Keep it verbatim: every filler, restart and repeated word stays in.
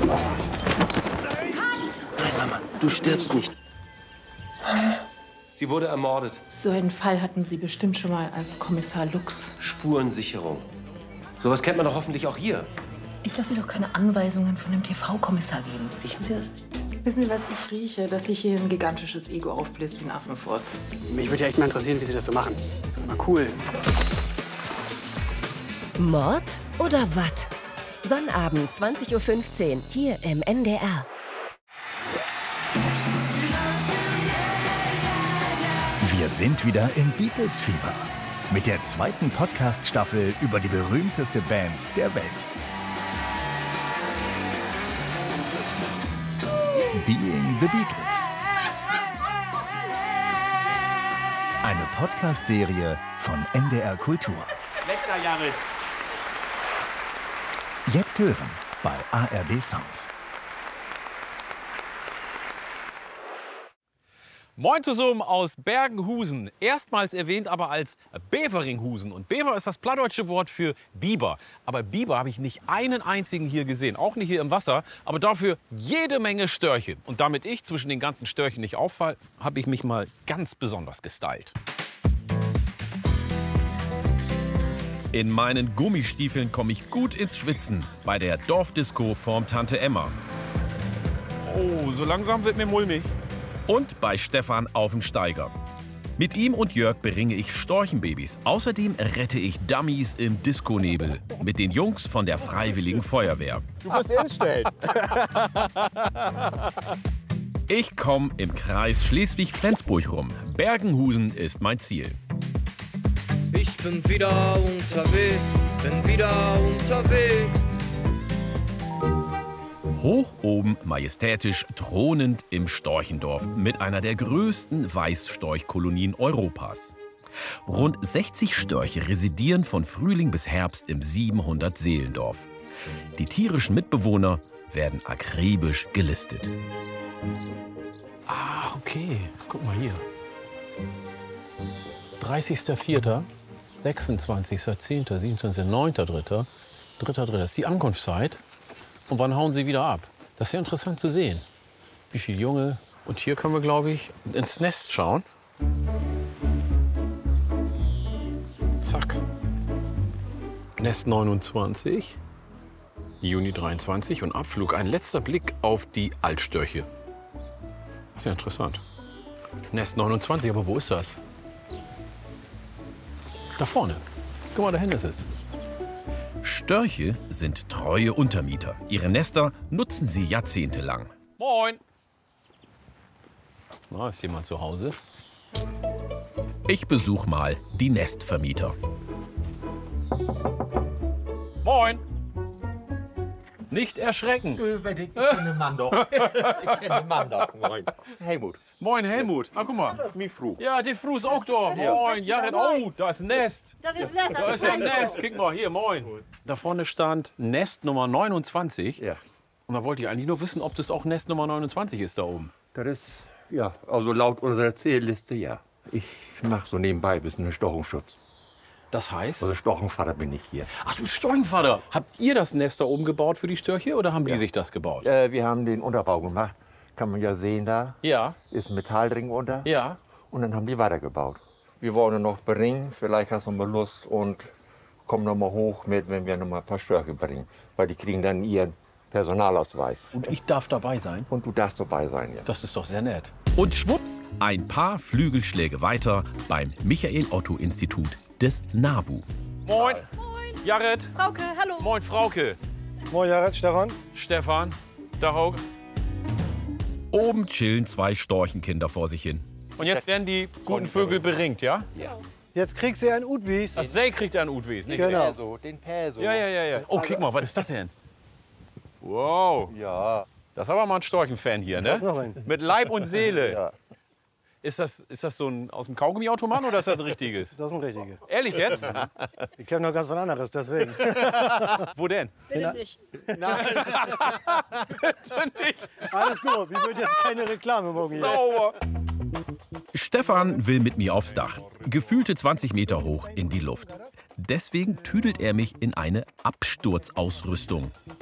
Nein, Mama, du stirbst nicht. Sie wurde ermordet. So einen Fall hatten Sie bestimmt schon mal als Kommissar Lux. Spurensicherung. Sowas kennt man doch hoffentlich auch hier. Ich lasse mir doch keine Anweisungen von dem T V-Kommissar geben. Riechen Sie das? Wissen Sie, was ich rieche? Dass sich hier ein gigantisches Ego aufbläst wie ein Affenfurz. Mich würde ja echt mal interessieren, wie Sie das so machen. Das ist mal cool. Mord oder Watt? Sonnabend, zwanzig Uhr fünfzehn, hier im N D R. Wir sind wieder im Beatles-Fieber. Mit der zweiten Podcast-Staffel über die berühmteste Band der Welt. Being the Beatles. Eine Podcast-Serie von N D R Kultur. Lecker, Jared. Jetzt hören bei A R D Sounds. Moin zusammen aus Bergenhusen. Erstmals erwähnt aber als Beveringhausen. Und Bever ist das plattdeutsche Wort für Biber. Aber Biber habe ich nicht einen einzigen hier gesehen. Auch nicht hier im Wasser. Aber dafür jede Menge Störche. Und damit ich zwischen den ganzen Störchen nicht auffalle, habe ich mich mal ganz besonders gestylt. In meinen Gummistiefeln komme ich gut ins Schwitzen. Bei der Dorfdisco vorm Tante Emma. Oh, so langsam wird mir mulmig. Und bei Stefan auf dem Steiger. Mit ihm und Jörg beringe ich Storchenbabys. Außerdem rette ich Dummies im Disco-Nebel. Mit den Jungs von der Freiwilligen Feuerwehr. Du bist instellt. Ich komme im Kreis Schleswig-Flensburg rum. Bergenhusen ist mein Ziel. Ich bin wieder unterwegs, bin wieder unterwegs. Hoch oben, majestätisch, thronend im Storchendorf mit einer der größten Weißstorchkolonien Europas. Rund sechzig Störche residieren von Frühling bis Herbst im siebenhundert Seelendorf. Die tierischen Mitbewohner werden akribisch gelistet. Ah, okay. Guck mal hier. dreißigster vierter, sechsundzwanzigster zehnter, siebenundzwanzigster neunter dritter, dritter dritter Das ist die Ankunftszeit. Und wann hauen sie wieder ab? Das ist ja interessant zu sehen. Wie viele Junge. Und hier können wir, glaube ich, ins Nest schauen. Zack. Nest neunundzwanzig. Juni dreiundzwanzig und Abflug. Ein letzter Blick auf die Altstörche. Das ist ja interessant. Nest neunundzwanzig, aber wo ist das? Da vorne. Guck mal, dahin ist es. Störche sind treue Untermieter. Ihre Nester nutzen sie jahrzehntelang. Moin! Na, ist jemand zu Hause? Ich besuche mal die Nestvermieter. Moin! Nicht erschrecken. Ich kenne den Mann doch. Ich kenne den Mann doch. Moin. Helmut. Moin, Helmut. Ah, guck mal. Mi Fru. Ja, die Fru ist auch da. Moin, Jared. Oh, da ist ein Nest. Das ist Nest. Da ist ja ein Nest. Guck mal, hier, moin. Da vorne stand Nest Nummer neunundzwanzig. Ja. Und da wollte ich eigentlich nur wissen, ob das auch Nest Nummer neunundzwanzig ist da oben. Das ist, ja, also laut unserer Zählliste, ja. Ich mache so nebenbei ein bisschen Storchenschutz. Das heißt? Also Storchenvater bin ich hier. Ach, du bist Storchenvater. Habt ihr das Nest da oben gebaut für die Störche oder haben die sich das gebaut? Äh, wir haben den Unterbau gemacht. Kann man ja sehen da. Ja. Ist ein Metallring unter. Ja. Und dann haben die weitergebaut. Wir wollen noch bringen. Vielleicht hast du mal Lust und komm noch mal hoch mit, wenn wir noch mal ein paar Störche bringen. Weil die kriegen dann ihren Personalausweis. Und ich darf dabei sein? Und du darfst dabei sein, ja. Das ist doch sehr nett. Und schwupps, ein paar Flügelschläge weiter beim Michael-Otto-Institut des NABU. Moin. Moin. Jared. Frauke, hallo. Moin, Frauke. Moin, Jared, Stefan. Stefan. Da Haug. Oben chillen zwei Storchenkinder vor sich hin. Und jetzt werden die guten Vögel beringt, ja? Ja. Jetzt kriegst du einen Utwies. Das See kriegt einen Utwies, nicht? Genau. Perso, den Perso. Ja, ja, ja, ja. Oh, guck mal, was ist das denn? Wow. Ja. Das ist aber mal ein Storchenfan hier, Das ne? noch ein. Mit Leib und Seele. Ja. Ist das, ist das so ein aus dem Kaugummiautomaten oder ist das ein richtiges? Das ist ein richtiger. Ehrlich jetzt? Ich kenne noch ganz was anderes, deswegen. Wo denn? Bitte nicht. Nein. Bitte nicht. Alles gut, ich würde jetzt keine Reklame machen hier. Sauber. Stefan will mit mir aufs Dach. Gefühlte zwanzig Meter hoch in die Luft. Deswegen tüdelt er mich in eine Absturzausrüstung.